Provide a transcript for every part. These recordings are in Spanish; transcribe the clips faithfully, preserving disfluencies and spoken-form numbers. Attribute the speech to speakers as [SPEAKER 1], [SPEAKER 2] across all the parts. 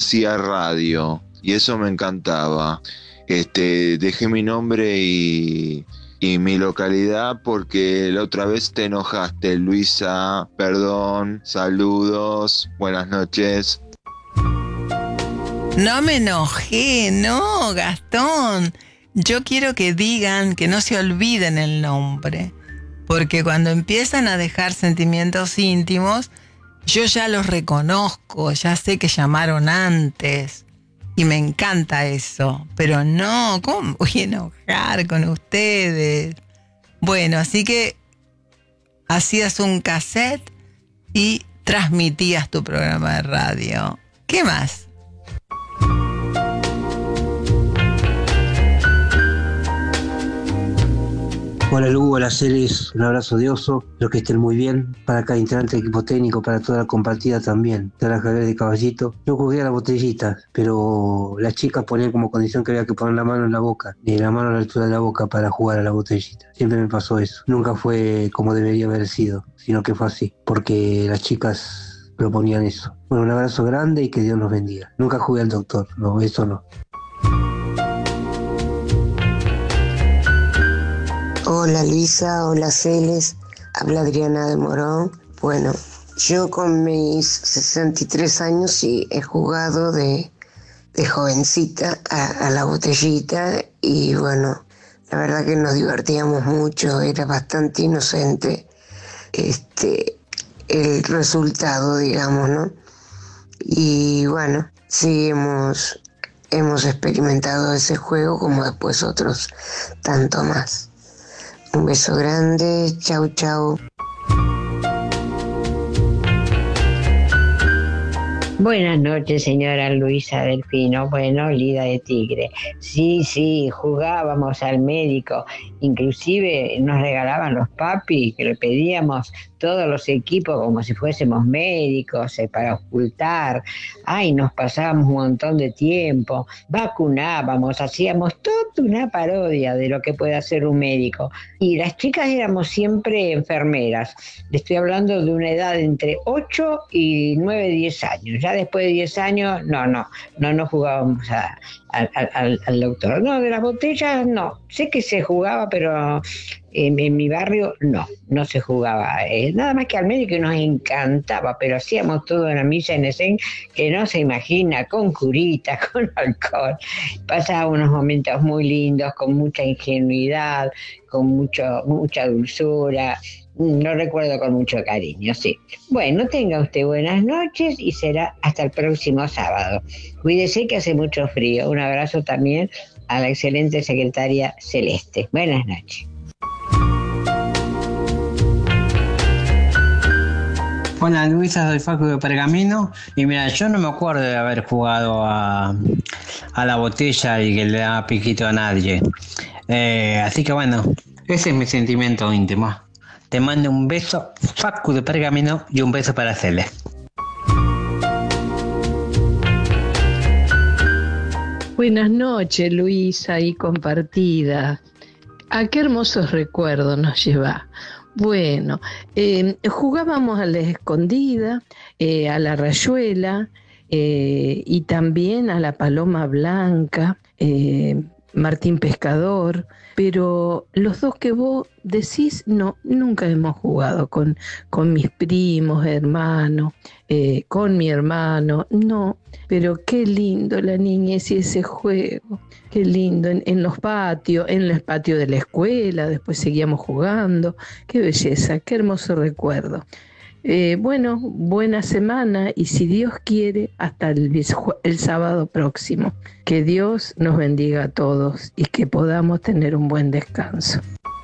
[SPEAKER 1] hacía radio y eso me encantaba. Este, dejé mi nombre y, y mi localidad porque la otra vez te enojaste, Luisa. Perdón, saludos, buenas noches.
[SPEAKER 2] No me enojé, no, Gastón. Yo quiero que digan, que no se olviden el nombre. Porque cuando empiezan a dejar sentimientos íntimos, yo ya los reconozco, ya sé que llamaron antes. Y me encanta eso. Pero no, ¿cómo me voy a enojar con ustedes? Bueno, así que hacías un cassette y transmitías tu programa de radio. ¿Qué más?
[SPEAKER 3] Hola Lu, hola Celes, un abrazo de oso, espero que estén muy bien, para cada integrante del equipo técnico, para toda la compartida también, toda la Javier de Caballito. Yo jugué a la botellita, pero las chicas ponían como condición que había que poner la mano en la boca, y la mano a la altura de la boca para jugar a la botellita. Siempre me pasó eso, nunca fue como debería haber sido, sino que fue así, porque las chicas proponían eso. Bueno, un abrazo grande y que Dios nos bendiga. Nunca jugué al doctor, no, eso no.
[SPEAKER 4] Hola Luisa, hola Celes, habla Adriana de Morón. Bueno, yo con mis sesenta y tres años sí he jugado de, de jovencita a, a la botellita y bueno, la verdad que nos divertíamos mucho, era bastante inocente este, el resultado, digamos, ¿no? Y bueno, sí hemos, hemos experimentado ese juego como después otros tanto más. Un beso grande, chau chau.
[SPEAKER 5] Buenas noches, señora Luisa Delfino. Bueno, Lida de Tigre. Sí, sí, jugábamos al médico. Inclusive nos regalaban los papis, que le pedíamos todos los equipos como si fuésemos médicos eh, para ocultar. Ay, nos pasábamos un montón de tiempo. Vacunábamos, hacíamos toda una parodia de lo que puede hacer un médico. Y las chicas éramos siempre enfermeras. Le estoy hablando de una edad entre ocho y nueve, diez años. Ya después de diez años, no, no, no nos jugábamos a, a, al, al doctor. No, de las botellas, no. Sé que se jugaba, pero en, en mi barrio no, no se jugaba. Eh, nada más que al médico nos encantaba, pero hacíamos todo en la misa en escena que no se imagina, con curitas, con alcohol. Pasaba unos momentos muy lindos, con mucha ingenuidad, con mucho, mucha dulzura. Lo recuerdo con mucho cariño, sí. Bueno, tenga usted buenas noches y será hasta el próximo sábado. Cuídese que hace mucho frío. Un abrazo también a la excelente secretaria Celeste. Buenas noches.
[SPEAKER 6] Hola Luisa, soy Facu de Pergamino y mira, yo no me acuerdo de haber jugado a, a la botella y que le da piquito a nadie. Eh, así que bueno, ese es mi sentimiento íntimo. Te mando un beso, Facu de Pergamino, y un beso para Cele.
[SPEAKER 7] Buenas noches, Luisa y compartida. ¿A qué hermosos recuerdos nos lleva? Bueno, eh, jugábamos a la escondida, eh, a la rayuela eh, y también a la paloma blanca, eh, Martín Pescador, pero los dos que vos decís, no, nunca hemos jugado con, con mis primos, hermanos, eh, con mi hermano, no, pero qué lindo la niñez y ese juego, qué lindo, en, en los patios, en el patio de la escuela, después seguíamos jugando, qué belleza, qué hermoso recuerdo. Eh, bueno, buena semana y si Dios quiere, hasta el, el sábado próximo. Que Dios nos bendiga a todos y que podamos tener un buen descanso.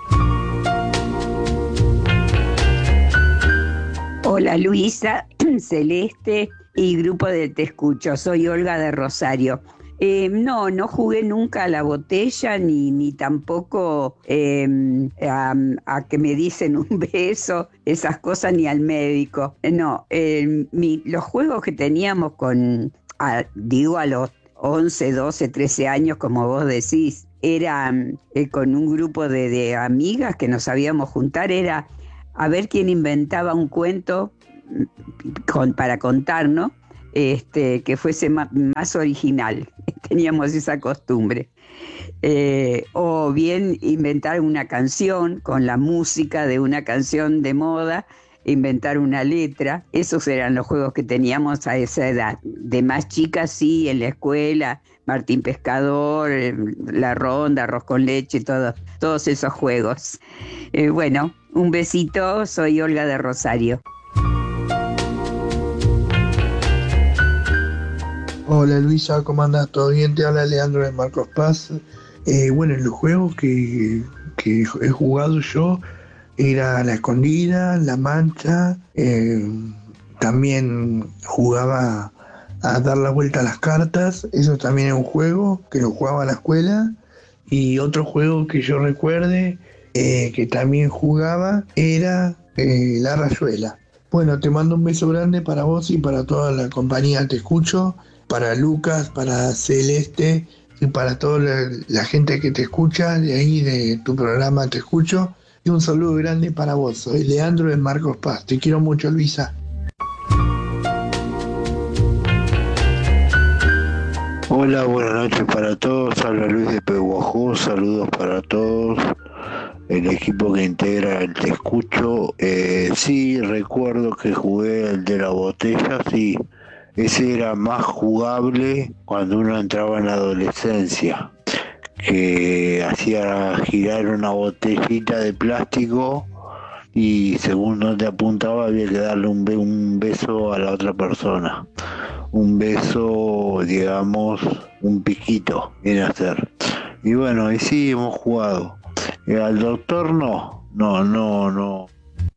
[SPEAKER 8] Hola Luisa, Celeste y grupo de Te Escucho. Soy Olga de Rosario. Eh, no, no jugué nunca a la botella ni, ni tampoco eh, a, a que me dicen un beso, esas cosas, ni al médico. No, eh, mi, los juegos que teníamos con, a, digo a los once, doce, trece años, como vos decís, era eh, con un grupo de, de amigas que nos sabíamos juntar, era a ver quién inventaba un cuento con, para contar, ¿no? este, que fuese ma- más original. Teníamos esa costumbre. Eh, o bien inventar una canción con la música de una canción de moda, inventar una letra. Esos eran los juegos que teníamos a esa edad. De más chicas, sí, en la escuela, Martín Pescador, eh, La Ronda, Arroz con Leche, todo, todos esos juegos. Eh, bueno, un besito, soy Olga de Rosario.
[SPEAKER 9] Hola Luisa, ¿cómo andás? ¿Todo bien? Te habla Leandro de Marcos Paz. Eh, bueno, en los juegos que, que he jugado yo era la escondida, la mancha, eh, también jugaba a dar la vuelta a las cartas, eso también es un juego que lo jugaba en la escuela. Y otro juego que yo recuerde eh, que también jugaba era eh, la rayuela. Bueno, te mando un beso grande para vos y para toda la compañía Te Escucho, para Lucas, para Celeste y para toda la, la gente que te escucha de ahí de tu programa Te Escucho. Y un saludo grande para vos. Soy Leandro de Marcos Paz. Te quiero mucho, Luisa.
[SPEAKER 10] Hola, buenas noches para todos. Habla Luis de Peguajó. Saludos para todos. El equipo que integra el Te Escucho. Eh, sí, recuerdo que jugué el de la botella, sí. Ese era más jugable cuando uno entraba en la adolescencia, que hacía girar una botellita de plástico y según no te apuntaba había que darle un, be- un beso a la otra persona. Un beso, digamos, un piquito viene a ser. Y bueno, y sí, hemos jugado. Eh, al doctor no, no, no, no.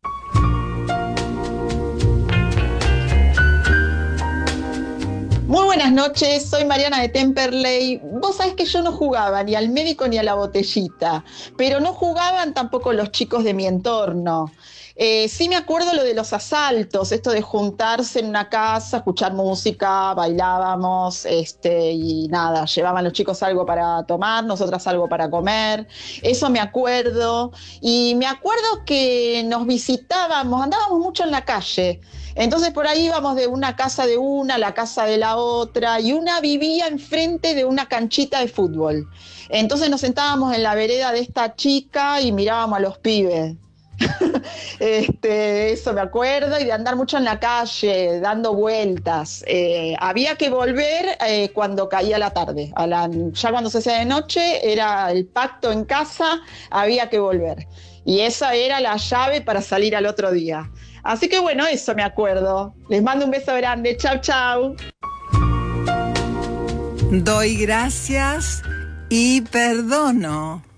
[SPEAKER 11] Muy buenas noches, soy Mariana de Temperley. Vos sabés que yo no jugaba ni al médico ni a la botellita, pero no jugaban tampoco los chicos de mi entorno. Eh, sí me acuerdo lo de los asaltos, esto de juntarse en una casa, escuchar música, bailábamos, este, y nada, llevaban los chicos algo para tomar, nosotras algo para comer, eso me acuerdo. Y me acuerdo que nos visitábamos, andábamos mucho en la calle, entonces por ahí íbamos de una casa de una a la casa de la otra, y una vivía enfrente de una canchita de fútbol. Entonces nos sentábamos en la vereda de esta chica y mirábamos a los pibes. Este, eso me acuerdo, y de andar mucho en la calle, dando vueltas. Eh, había que volver eh, cuando caía la tarde. A la, ya cuando se hacía de noche, era el pacto en casa, había que volver. Y esa era la llave para salir al otro día. Así que bueno, eso me acuerdo. Les mando un beso grande. Chau, chau.
[SPEAKER 2] Doy gracias y perdono.